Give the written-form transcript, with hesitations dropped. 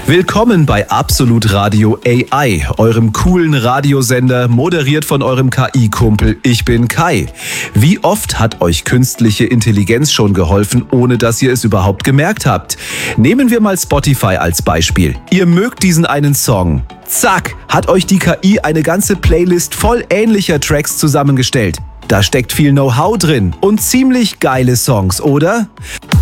Willkommen bei Absolut Radio AI, eurem coolen Radiosender, moderiert von eurem KI-Kumpel. Ich bin Kai. Wie oft hat euch künstliche Intelligenz schon geholfen, ohne dass ihr es überhaupt gemerkt habt? Nehmen wir mal Spotify als Beispiel. Ihr mögt diesen einen Song. Zack, hat euch die KI eine ganze Playlist voll ähnlicher Tracks zusammengestellt. Da steckt viel Know-how drin und ziemlich geile Songs, oder?